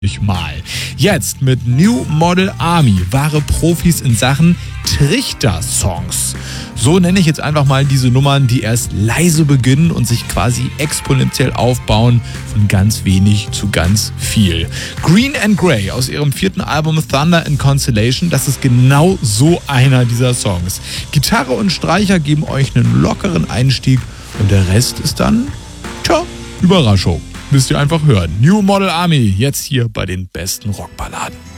Mal. Jetzt mit New Model Army, wahre Profis in Sachen Trichter-Songs. So nenne ich jetzt einfach mal diese Nummern, die erst leise beginnen und sich quasi exponentiell aufbauen, von ganz wenig zu ganz viel. Green and Grey aus ihrem 4. Album Thunder in Constellation, das ist genau so einer dieser Songs. Gitarre und Streicher geben euch einen lockeren Einstieg und der Rest ist dann, Überraschung. Müsst ihr einfach hören. New Model Army, jetzt hier bei den besten Rockballaden.